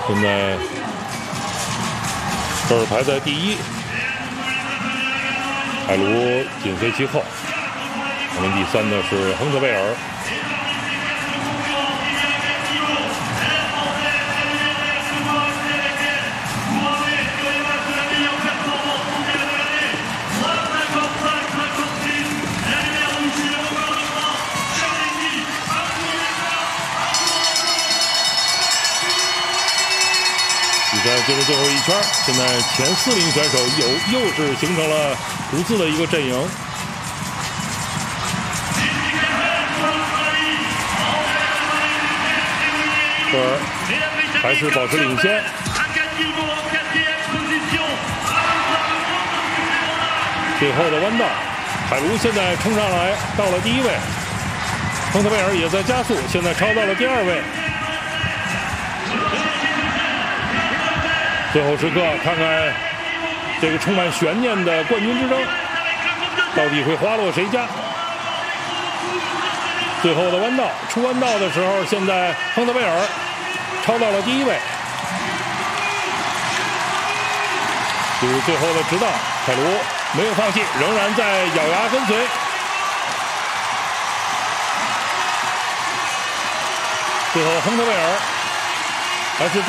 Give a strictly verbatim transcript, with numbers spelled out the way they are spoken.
现在这是排在第一，海卢紧随其后。排名第三的是亨特贝尔。比赛进入最后一圈，现在前四名选手又又是形成了独自的一个阵营。这儿还是保持领先。最后的弯道，海卢现在冲上来，到了第一位。亨特贝尔也在加速，现在超到了第二位。最后时刻，看看这个充满悬念的冠军之争，到底会花落谁家？最后的弯道，出弯道的时候，现在亨特贝尔超到了第一位。进入最后的直道，海卢没有放弃，仍然在咬牙跟随。最后，亨特贝尔还是。